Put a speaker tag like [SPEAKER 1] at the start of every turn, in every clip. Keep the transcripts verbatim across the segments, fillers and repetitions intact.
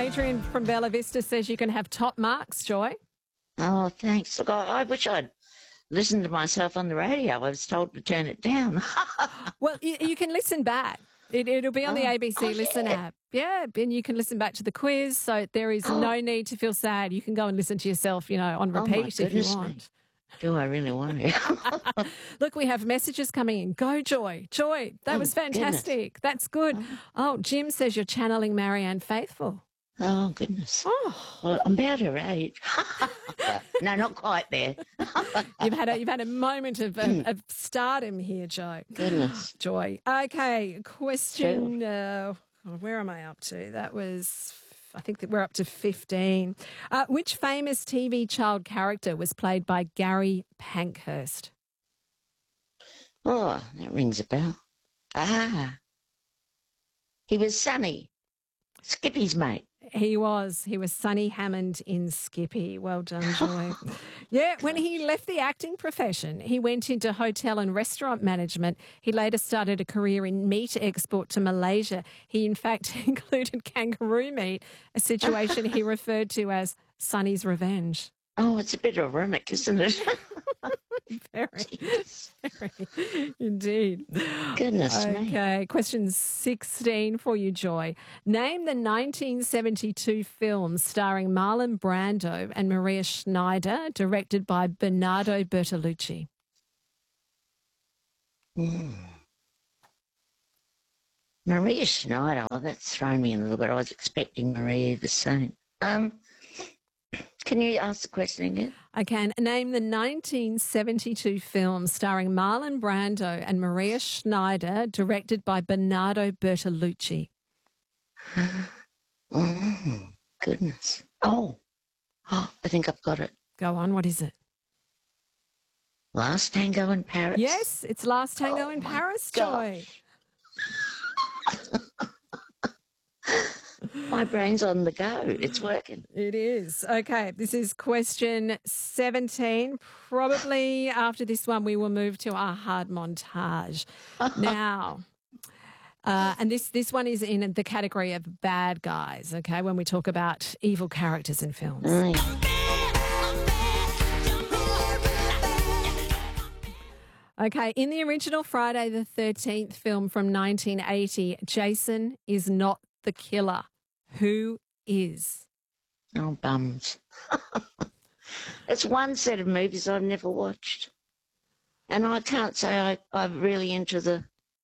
[SPEAKER 1] Adrian from Bella Vista says you can have top marks, Joy.
[SPEAKER 2] Oh, thanks. Look, I, I wish I'd listened to myself on the radio. I was told to turn it down.
[SPEAKER 1] Well, you, you can listen back. It, it'll be on the
[SPEAKER 2] Oh,
[SPEAKER 1] A B C
[SPEAKER 2] oh,
[SPEAKER 1] Listen
[SPEAKER 2] yeah.
[SPEAKER 1] app. Yeah, and you can listen back to the quiz. So there is
[SPEAKER 2] Oh.
[SPEAKER 1] no need to feel sad. You can go and listen to yourself, you know, on
[SPEAKER 2] Oh, my
[SPEAKER 1] repeat if you
[SPEAKER 2] goodness me.
[SPEAKER 1] want.
[SPEAKER 2] Do I really want to?
[SPEAKER 1] Look, we have messages coming in. Go, Joy. Joy, that
[SPEAKER 2] Oh,
[SPEAKER 1] was fantastic. That's good. Oh, Jim says you're channeling Marianne Faithfull.
[SPEAKER 2] Oh, goodness.
[SPEAKER 1] Oh,
[SPEAKER 2] Well, I'm about her age. No, not quite there.
[SPEAKER 1] you've had a you've had a moment of, of, of stardom here, Joe.
[SPEAKER 2] Goodness.
[SPEAKER 1] Joy. Okay, question. Uh, where am I up to? That was, I think that we're up to fifteen. Uh, which famous T V child character was played by Gary Pankhurst?
[SPEAKER 2] Oh, that rings a bell. Ah. He was Sonny, Skippy's mate.
[SPEAKER 1] He was. He was Sonny Hammond in Skippy. Well done, Joy. Yeah, when he left the acting profession, he went into hotel and restaurant management. He later started a career in meat export to Malaysia. He, in fact, included kangaroo meat, a situation he referred to as Sonny's revenge.
[SPEAKER 2] Oh, it's a bit ironic, isn't it?
[SPEAKER 1] Very,
[SPEAKER 2] Jeez.
[SPEAKER 1] very, indeed.
[SPEAKER 2] Goodness me.
[SPEAKER 1] Okay, question sixteen for you, Joy. Name the nineteen seventy-two film starring Marlon Brando and Maria Schneider, directed by Bernardo Bertolucci.
[SPEAKER 2] Mm. Maria Schneider, oh, that's thrown me a little bit. I was expecting Maria the same. Um, can you ask the question again?
[SPEAKER 1] I can. Name the nineteen seventy-two film starring Marlon Brando and Maria Schneider, directed by Bernardo Bertolucci.
[SPEAKER 2] Oh, goodness. Oh, oh, I think I've got it.
[SPEAKER 1] Go on, what is it?
[SPEAKER 2] Last Tango in Paris?
[SPEAKER 1] Yes, it's Last Tango
[SPEAKER 2] Oh,
[SPEAKER 1] in
[SPEAKER 2] my
[SPEAKER 1] Paris,
[SPEAKER 2] gosh.
[SPEAKER 1] Joy.
[SPEAKER 2] My brain's on the go. It's working.
[SPEAKER 1] It is. Okay, this is question seventeen. Probably after this one, we will move to our hard montage. Now, uh, and this, this one is in the category of bad guys, okay, when we talk about evil characters in films.
[SPEAKER 2] Mm.
[SPEAKER 1] Okay, in the original Friday the thirteenth film from nineteen eighty, Jason is not the killer. Who is?
[SPEAKER 2] Oh, bums. It's one set of movies I've never watched. And I can't say I, I'm really into the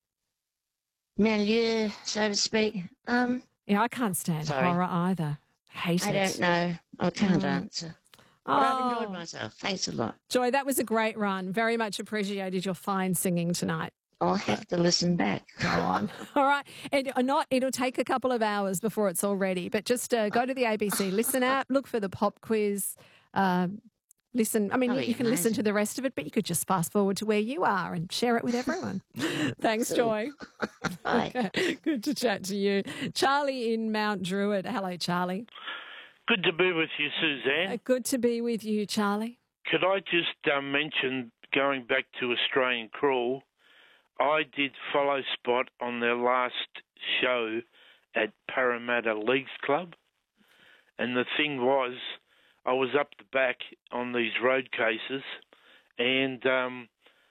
[SPEAKER 2] milieu, so to speak. Um,
[SPEAKER 1] Yeah, I can't stand
[SPEAKER 2] Sorry.
[SPEAKER 1] horror either. Hate
[SPEAKER 2] I
[SPEAKER 1] it.
[SPEAKER 2] don't know. I can't
[SPEAKER 1] Mm.
[SPEAKER 2] answer. But I've
[SPEAKER 1] Oh.
[SPEAKER 2] enjoyed myself. Thanks a lot.
[SPEAKER 1] Joy, that was a great run. Very much appreciated your fine singing tonight.
[SPEAKER 2] I'll have to listen back.
[SPEAKER 1] Go on. All right. And uh, not, it'll take a couple of hours before it's all ready, but just uh, go to the A B C Listen app, look for the pop quiz, um, listen. I mean,
[SPEAKER 2] Oh,
[SPEAKER 1] you, you can listen
[SPEAKER 2] amazing.
[SPEAKER 1] to the rest of it, but you could just fast forward to where you are and share it with everyone. Thanks, Joy.
[SPEAKER 2] Bye.
[SPEAKER 1] Okay. Good to chat to you. Charlie in Mount Druitt. Hello, Charlie.
[SPEAKER 3] Good to be with you, Suzanne.
[SPEAKER 1] Uh, Good to be with you, Charlie.
[SPEAKER 3] Could I just uh, mention, going back to Australian Crawl, I did follow Spot on their last show at Parramatta Leagues Club. And the thing was, I was up the back on these road cases, and um,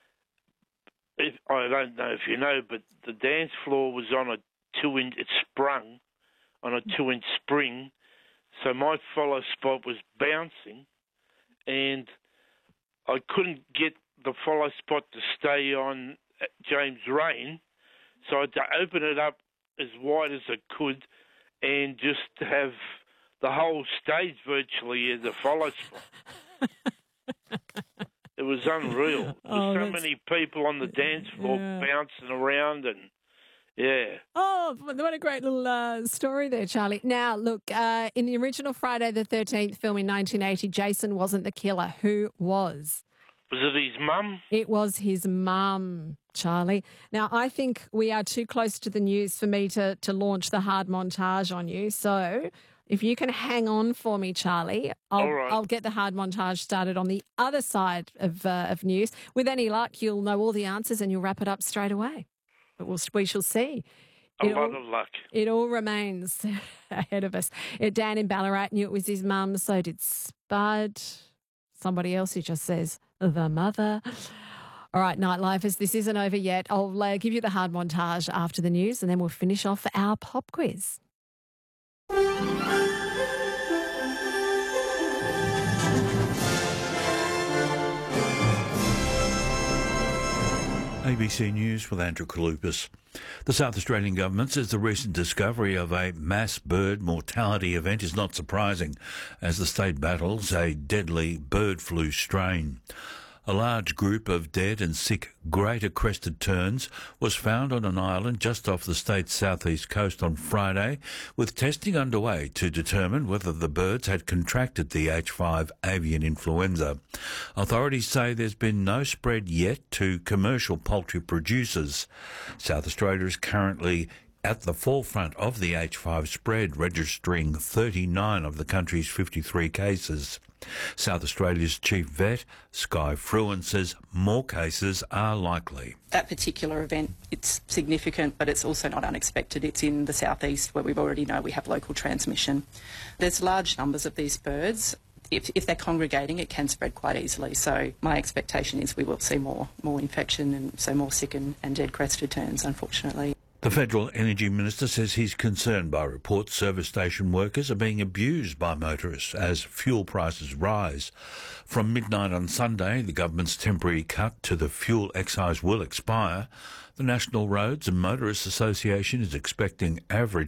[SPEAKER 3] if, I don't know if you know, but the dance floor was on a two-inch, it sprung on a two-inch spring, so my follow spot was bouncing, and I couldn't get the follow spot to stay on James Rain, so I had to open it up as wide as I could and just have the whole stage virtually as a follow spot. It was unreal. There
[SPEAKER 1] Oh,
[SPEAKER 3] were so
[SPEAKER 1] that's-
[SPEAKER 3] many people on the dance floor
[SPEAKER 1] Yeah.
[SPEAKER 3] bouncing around, and yeah.
[SPEAKER 1] Oh, what a great little uh, story there, Charlie. Now, look, uh, in the original Friday the thirteenth film in nineteen eighty, Jason wasn't the killer. Who was?
[SPEAKER 3] Was it his mum?
[SPEAKER 1] It was his mum, Charlie. Now, I think we are too close to the news for me to, to launch the hard montage on you. So if you can hang on for me, Charlie, I'll,
[SPEAKER 3] All right.
[SPEAKER 1] I'll get the hard montage started on the other side of, uh, of news. With any luck, you'll know all the answers and you'll wrap it up straight away. But we'll, we shall see.
[SPEAKER 3] A
[SPEAKER 1] It
[SPEAKER 3] lot
[SPEAKER 1] all-
[SPEAKER 3] of luck.
[SPEAKER 1] It all remains ahead of us. Uh, Dan in Ballarat knew it was his mum, so did Spud. Somebody else who just says, the mother. All right, Nightlifers, this isn't over yet. I'll uh, give you the hard montage after the news and then we'll finish off our pop quiz.
[SPEAKER 4] A B C News with Andrew Kalupas. The South Australian government says the recent discovery of a mass bird mortality event is not surprising as the state battles a deadly bird flu strain. A large group of dead and sick greater crested terns was found on an island just off the state's southeast coast on Friday, with testing underway to determine whether the birds had contracted the H five avian influenza. Authorities say there's been no spread yet to commercial poultry producers. South Australia is currently at the forefront of the H five spread, registering thirty-nine of the country's fifty-three cases. South Australia's chief vet, Sky Fruin, says more cases are likely.
[SPEAKER 5] That particular event, it's significant, but it's also not unexpected. It's in the southeast where we already know we have local transmission. There's large numbers of these birds. If, if they're congregating, it can spread quite easily. So my expectation is we will see more more infection and so more sick and, and dead crested terns, unfortunately.
[SPEAKER 4] The Federal Energy Minister says he's concerned by reports service station workers are being abused by motorists as fuel prices rise. From midnight on Sunday, the government's temporary cut to the fuel excise will expire. The National Roads and Motorists Association is expecting average